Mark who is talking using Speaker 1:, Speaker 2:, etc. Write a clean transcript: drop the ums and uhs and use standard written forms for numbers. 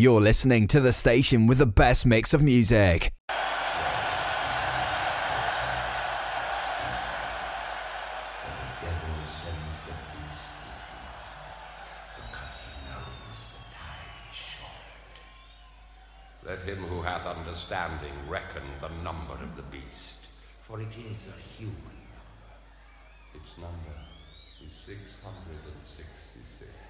Speaker 1: You're listening to the station with the best mix of music.
Speaker 2: Let him who hath understanding reckon the number of the beast, for it is a human number. Its number is 666.